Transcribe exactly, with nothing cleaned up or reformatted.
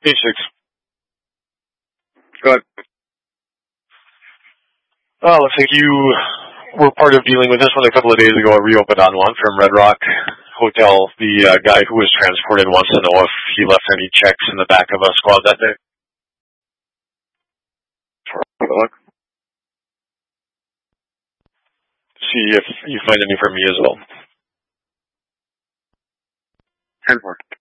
Page six. Go ahead. Oh, looks like you were part of dealing with this one a couple of days ago. A reopened on one from Red Rock Hotel. The uh, guy who was transported wants to know if he left any checks in the back of a squad that day. See if you find any for me as well. ten four.